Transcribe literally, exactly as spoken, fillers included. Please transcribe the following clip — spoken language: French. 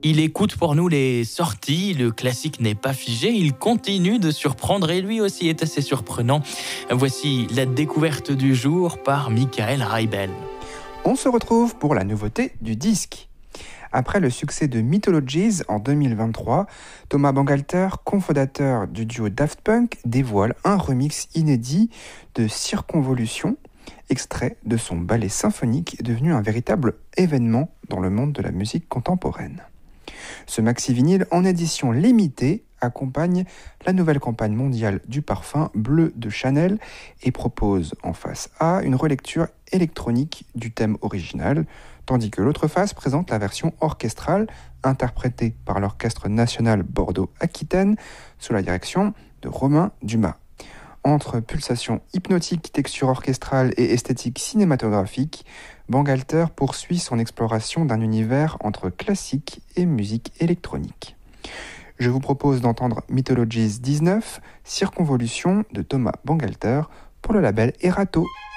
Il écoute pour nous les sorties, le classique n'est pas figé, il continue de surprendre et lui aussi est assez surprenant. Voici la découverte du jour par Michael Reibel. On se retrouve pour la nouveauté du disque. Après le succès de Mythologies en deux mille vingt-trois, Thomas Bangalter, cofondateur du duo Daft Punk, dévoile un remix inédit de Circonvolution, extrait de son ballet symphonique devenu un véritable événement dans le monde de la musique contemporaine. Ce maxi vinyle en édition limitée accompagne la nouvelle campagne mondiale du parfum bleu de Chanel et propose en face A une relecture électronique du thème original, tandis que l'autre face présente la version orchestrale interprétée par l'Orchestre national Bordeaux-Aquitaine sous la direction de Romain Dumas. Entre pulsations hypnotiques, texture orchestrale et esthétique cinématographique, Bangalter poursuit son exploration d'un univers entre classique et musique électronique. Je vous propose d'entendre Mythologies dix-neuf, Circonvolution de Thomas Bangalter pour le label Erato.